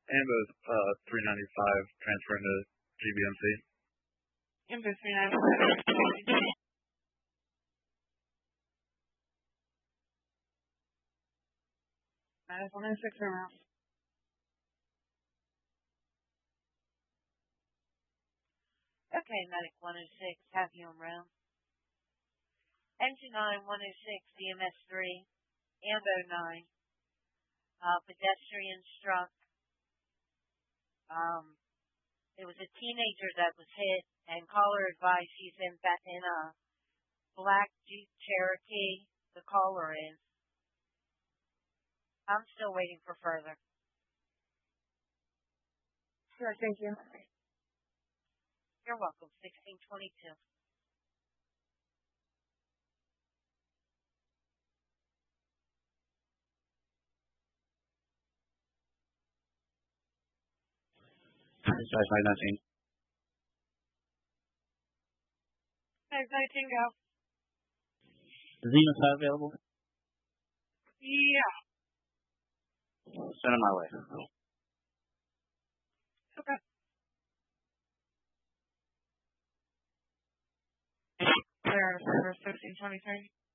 AMBO 395 transferring to GBMC. Ambo 395. Minus 106 around. Okay, Medic 106, have you on round. Engine 9, 106, DMS 3, Ambo 9, pedestrian struck. It was a teenager that was hit, and caller advised he's in a black Jeep Cherokee. The caller is. I'm still waiting for further. Sure, thank you. You're welcome. 1622. Size 519. 519, go. Is EMS available? Yeah. Send him my way. Okay. Clear out of service 1623.